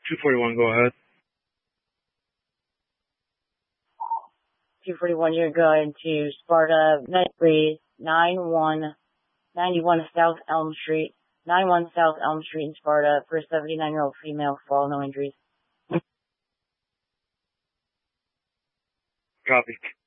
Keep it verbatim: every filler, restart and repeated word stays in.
two forty-one, go ahead. two forty-one, you're going to Sparta, Medbreeze, ninety-one South Elm Street, ninety-one South Elm Street in Sparta for a seventy-nine-year-old female for all no injuries. Copy.